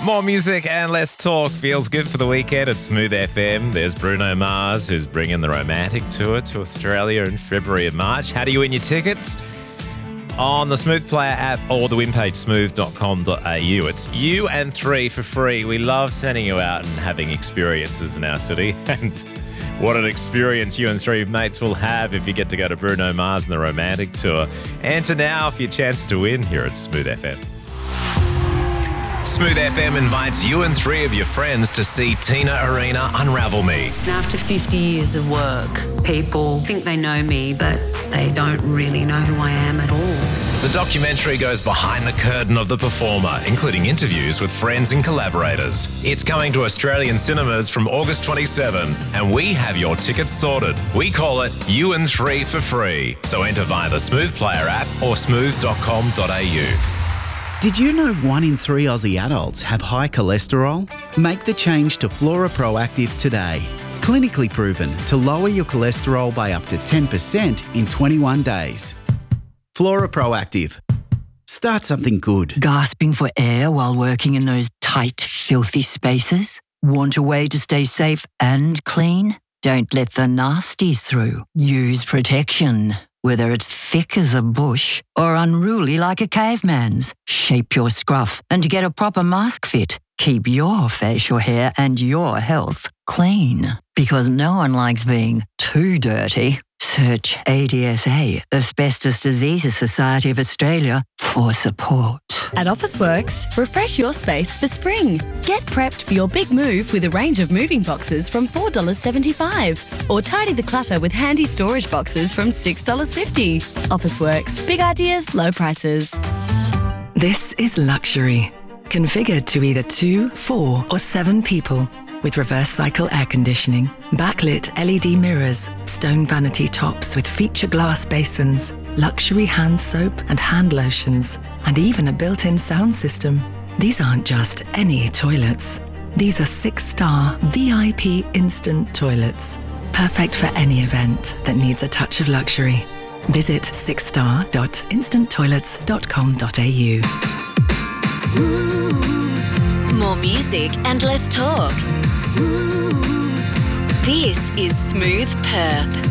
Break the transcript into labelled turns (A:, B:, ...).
A: More music and less talk feels good for the weekend at Smooth FM. There's Bruno Mars, who's bringing the Romantic Tour to Australia in February and March. How do you win your tickets? On the Smooth Player app or the win page smooth.com.au. It's you and three for free. We love sending you out and having experiences in our city. And what an experience you and three mates will have if you get to go to Bruno Mars and the Romantic Tour. Enter now for your chance to win here at Smooth FM. Smooth FM invites you and three of your friends to see Tina Arena Unravel Me.
B: After 50 years of work, people think they know me, but they don't really know who I am at all.
A: The documentary goes behind the curtain of the performer, including interviews with friends and collaborators. It's coming to Australian cinemas from August 27, and we have your tickets sorted. We call it You and Three for free. So enter via the Smooth Player app or smooth.com.au.
C: Did you know 1 in 3 Aussie adults have high cholesterol? Make the change to Flora Proactive today. Clinically proven to lower your cholesterol by up to 10% in 21 days. Flora Proactive. Start something good.
D: Gasping for air while working in those tight, filthy spaces? Want a way to stay safe and clean? Don't let the nasties through. Use protection. Whether it's thick as a bush or unruly like a caveman's, shape your scruff and get a proper mask fit. Keep your facial hair and your health clean, because no one likes being too dirty. Search ADSA, Asbestos Diseases Society of Australia, for support.
E: At Officeworks, refresh your space for spring. Get prepped for your big move with a range of moving boxes from $4.75. Or tidy the clutter with handy storage boxes from $6.50. Officeworks, big ideas, low prices.
F: This is luxury. Configured to either 2, 4 or 7 people. With reverse cycle air conditioning, backlit LED mirrors, stone vanity tops with feature glass basins, luxury hand soap and hand lotions, and even a built-in sound system. These aren't just any toilets. These are 6-star VIP instant toilets. Perfect for any event that needs a touch of luxury. Visit 6star.instanttoilets.com.au.
G: More music and less talk. This is Smooth Perth.